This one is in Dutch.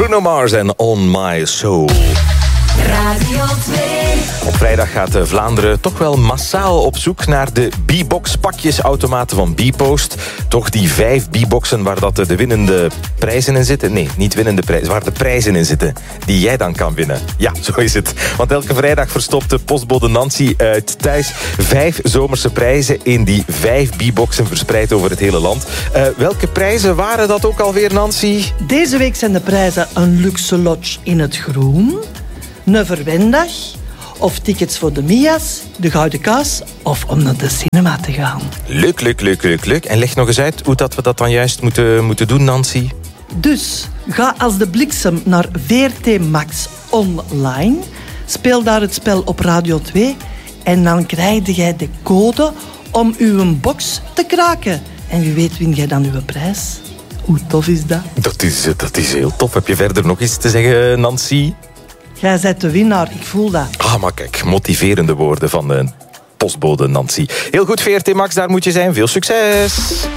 Bruno Mars en On My Soul. Radio 2. Op vrijdag gaat Vlaanderen toch wel massaal op zoek naar de B-box pakjesautomaten van Bpost. Toch die 5 B-boxen waar dat de winnende prijzen in zitten. Nee, niet winnende prijzen, waar de prijzen in zitten die jij dan kan winnen. Ja, zo is het. Want elke vrijdag verstopt de postbode Nancy uit thuis 5 zomerse prijzen in die 5 B-boxen verspreid over het hele land. Welke prijzen waren dat ook alweer, Nancy? Deze week zijn de prijzen een luxe lodge in het groen, een verwendag of tickets voor de Mia's, de Gouden Kaas of om naar de cinema te gaan. Leuk. En leg nog eens uit hoe dat we dat dan juist moeten doen, Nancy. Dus ga als de bliksem naar VRT Max online, speel daar het spel op Radio 2 en dan krijg jij de code om uw box te kraken. En wie weet win jij dan uw prijs. Hoe tof is dat? Dat is heel tof. Heb je verder nog iets te zeggen, Nancy? Jij bent de winnaar, ik voel dat. Maar kijk, motiverende woorden van de postbode Nancy. Heel goed, VRT Max, daar moet je zijn. Veel succes!